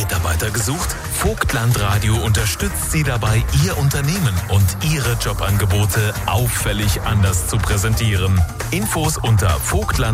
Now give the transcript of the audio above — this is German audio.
Mitarbeiter gesucht? Vogtland Radio unterstützt Sie dabei, Ihr Unternehmen und Ihre Jobangebote auffällig anders zu präsentieren. Infos unter vogtland